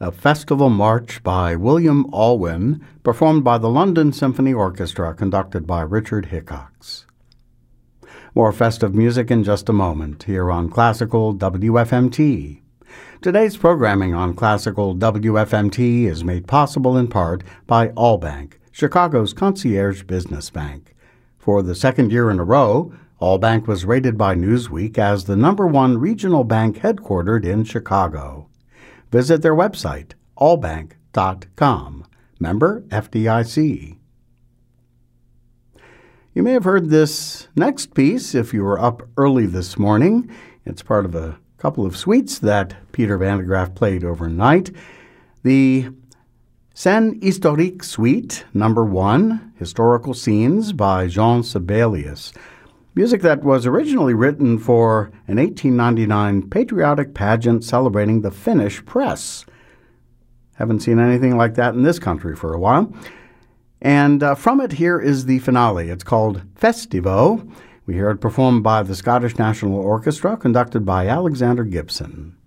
a festival march by William Alwyn, performed by the London Symphony Orchestra, conducted by Richard Hickox. More festive music in just a moment here on Classical WFMT. Today's programming on Classical WFMT is made possible in part by Allbank, Chicago's concierge business bank. For the second year in a row, Allbank was rated by Newsweek as the #1 regional bank headquartered in Chicago. Visit their website, allbank.com. Member FDIC. You may have heard this next piece if you were up early this morning. It's part of a couple of suites that Peter Van de Graaff played overnight. The Scènes Historiques Suite, #1, Historical Scenes by Jean Sibelius. Music that was originally written for an 1899 patriotic pageant celebrating the Finnish press. Haven't seen anything like that in this country for a while. And from it, here is the finale. It's called Festivo. We hear it performed by the Scottish National Orchestra, conducted by Alexander Gibson.